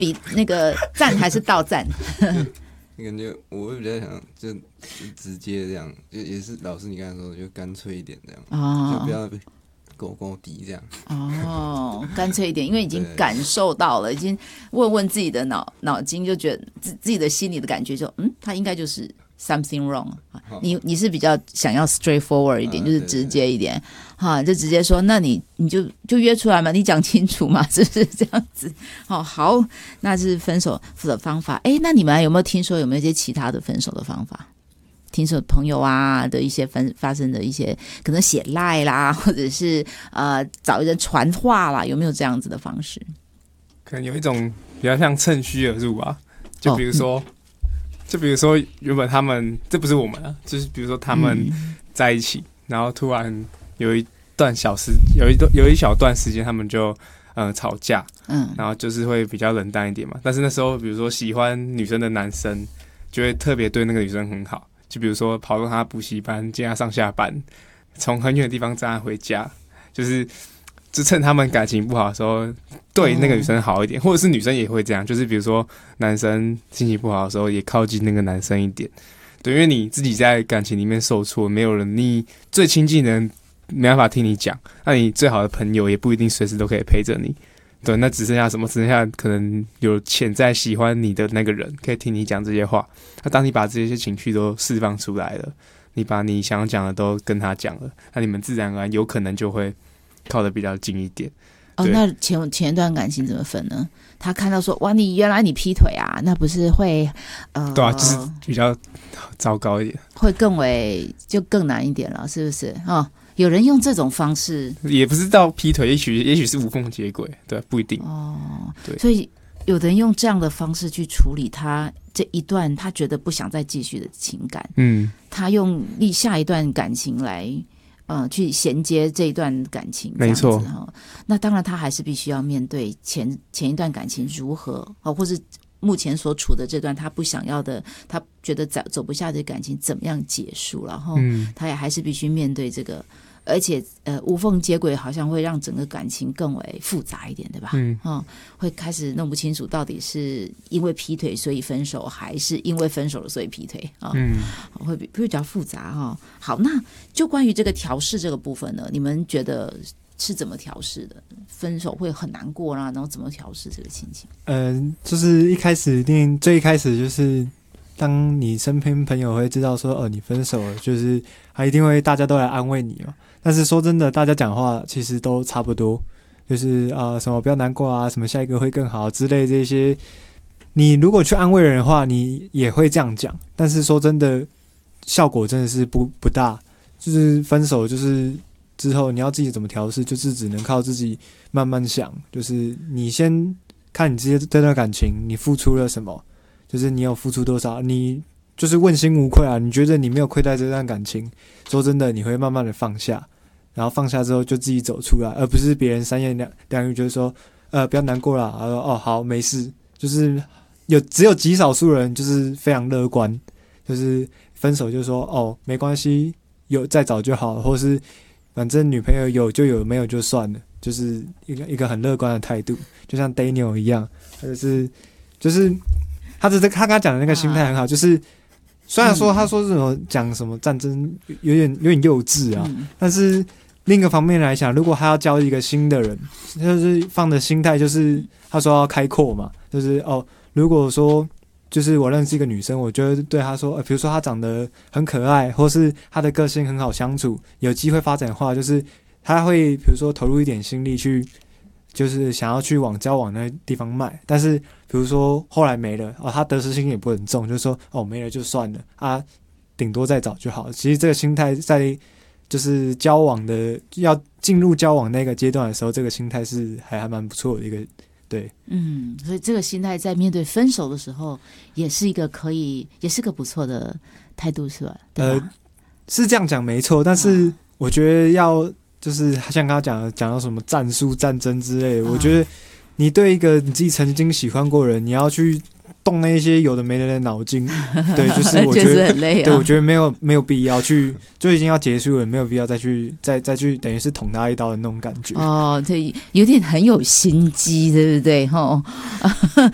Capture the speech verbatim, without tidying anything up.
比那个赞还是倒赞？ 感觉我会比较想就直接这样，就也是老师你刚才说的，就干脆一点这样，哦、就不要勾勾底这样。 哦，干脆一点，因为已经感受到了，已经问问自己的脑脑筋，就觉得自自己的心里的感觉就，嗯，他应该就是 something wrong。你你是比较想要 straightforward 一点，啊、就是直接一点，哈，就直接说，那你你就就约出来嘛，你讲清楚嘛，是不是这样子？哦，好，那是分手的方法。哎，那你们有没有听说有没有一些其他的分手的方法？听说朋友啊的一些分发生的一些可能写赖啦，或者是呃找人传话啦，有没有这样子的方式？ 可能有一种比较像趁虚而入啊，就比如说，哦嗯、就比如说原本他们这不是我们啊，就是比如说他们在一起，嗯、然后突然有一段小时，有一段有一小段时间他们就呃吵架，嗯，然后就是会比较冷淡一点嘛。但是那时候比如说喜欢女生的男生就会特别对那个女生很好。就比如说跑到他补习班接他上下班，从很远的地方载他回家，就是就趁他们感情不好的时候对那个女生好一点，或者是女生也会这样，就是比如说男生心情不好的时候也靠近那个男生一点。对，因为你自己在感情里面受挫，没有人，你最亲近的人没办法听你讲，那你最好的朋友也不一定随时都可以陪着你。对，那只剩下什么？只剩下可能有潜在喜欢你的那个人可以听你讲这些话。那当你把这些情绪都释放出来了，你把你想讲的都跟他讲了，那你们自然而然有可能就会靠得比较近一点。 哦，那前前一段感情怎么分呢？他看到说哇，你原来你劈腿啊，那不是会呃， 对啊，就是比较糟糕一点， 会更为就更难一点了，是不是？哦。有人用这种方式， 也不是到劈腿，也许也许是无缝接轨，对，不一定哦。 对， 所以有人用这样的方式去处理他这一段他觉得不想再继续的情感，嗯，他用立下一段感情来，呃，去衔接这一段感情， 没错。 那当然，他还是必须要面对前前一段感情如何，哦，或是目前所处的这段他不想要的，他觉得走走不下的感情怎么样结束，然后他也还是必须面对这个。而且呃，无缝接轨好像会让整个感情更为复杂一点，对吧？嗯，哦，会开始弄不清楚到底是因为劈腿所以分手，还是因为分手了所以劈腿啊？哦、嗯，会比会比较复杂哈、哦。好，那就关于这个调试这个部分呢，你们觉得是怎么调试的？分手会很难过啦，然后怎么调试这个心情？ 嗯、呃，就是一开始一定最一开始就是。当你身边朋友会知道说哦你分手了，就是他一定会大家都来安慰你嘛。但是说真的，大家讲话其实都差不多，就是啊、呃、什么不要难过啊，什么下一个会更好之类这些。你如果去安慰人的话，你也会这样讲。但是说真的，效果真的是不不大。就是分手就是之后你要自己怎么调试，就是只能靠自己慢慢想。就是你先看你这这段感情，你付出了什么。就是你有付出多少，你就是问心无愧啊！你觉得你没有亏待这段感情，说真的，你会慢慢的放下，然后放下之后就自己走出来，而不是别人三言两两语就是说，呃，不要难过啦，然后哦好没事，就是有只有极少数人就是非常乐观，就是分手就说哦没关系，有再找就好，或是反正女朋友有就有，没有就算了，就是一个一个很乐观的态度，就像 Daniel 一样，他就是就是。他的他刚刚讲的那个心态很好，就是虽然说他说什么讲什么战争有点有点幼稚啊，但是另一个方面来讲，如果他要教一个新的人，就是放的心态就是他说要开阔嘛，就是哦，如果说就是我认识一个女生，我就会对她说，呃，比如说她长得很可爱，或是她的个性很好相处，有机会发展的话，就是他会比如说投入一点心力去。就是想要去往交往那地方迈，但是比如说后来没了哦，他得失心也不很重，就是说哦没了就算了啊，顶多再找就好。其实这个心态在就是交往的要进入交往那个阶段的时候，这个心态是还还蛮不错的一个对。 嗯，所以这个心态在面对分手的时候，也是一个可以，也是个不错的态度，是吧？对吧？呃， 是这样讲没错，但是我觉得要。就是像刚刚讲的讲到什么战术战争之类的，我觉得你对一个你自己曾经喜欢过的人，你要去动那些有的没的的脑筋，对，就是我觉得很累、啊、 对，我觉得没有没有必要去，就已经要结束了，没有必要再去再再去等于是捅他一刀的那种感觉。 哦，对，有点很有心机，对不对？哈。